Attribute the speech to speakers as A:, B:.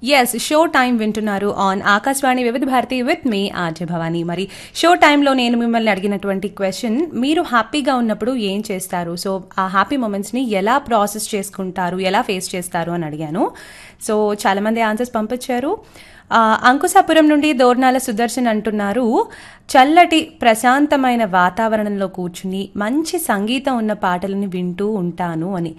A: Yes, show time వింటున్నారు on Akashvani వివిధ Bharati with me RJ Bhavani. మరి షో టైంలో నేను మిమ్మల్ని అడిగినటువంటి క్వశ్చన్, మీరు హ్యాపీగా ఉన్నప్పుడు ఏం చేస్తారు? సో ఆ హ్యాపీ మూమెంట్స్ని ఎలా ప్రాసెస్ చేసుకుంటారు, ఎలా ఫేస్ చేస్తారు అని అడిగాను. సో చాలామంది ఆన్సర్స్ పంపించారు. అంకుశాపురం నుండి దోర్నాల సుదర్శన్ అంటున్నారు, చల్లటి ప్రశాంతమైన వాతావరణంలో కూర్చుని మంచి సంగీతం ఉన్న పాటలను వింటూ ఉంటాను అని.